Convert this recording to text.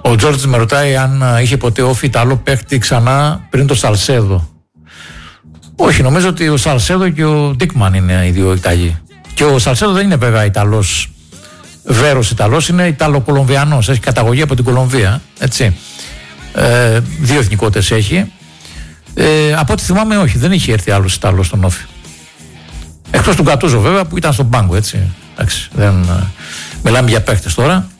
Ο Τζόρτζ με ρωτάει αν είχε ποτέ Όφη Ιταλό παίκτη ξανά πριν το Σαλσέδο. Όχι, νομίζω ότι ο Σαλσέδο και ο Ντίκμαν είναι οι δύο Ιταλοί. Και ο Σαλσέδο δεν είναι βέβαια Ιταλός, βέρος Ιταλός, είναι Ιταλο-Κολομβιανός. Έχει καταγωγή από την Κολομβία. Έτσι. Δύο εθνικότητες έχει. Από ό,τι θυμάμαι, όχι, δεν είχε έρθει άλλος Ιταλός στον Όφη. Εκτός του Γκατούζο βέβαια που ήταν στον πάγκο, έτσι. Εντάξει, μιλάμε για παίκτες τώρα.